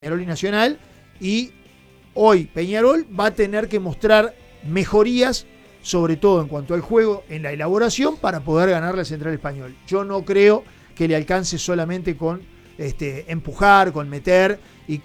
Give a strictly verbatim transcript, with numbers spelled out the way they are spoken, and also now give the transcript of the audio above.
Peñarol y Nacional, y hoy Peñarol va a tener que mostrar mejorías, sobre todo en cuanto al juego, en la elaboración, para poder ganarle al Central Español. Yo no creo que le alcance solamente con este, empujar, con meter y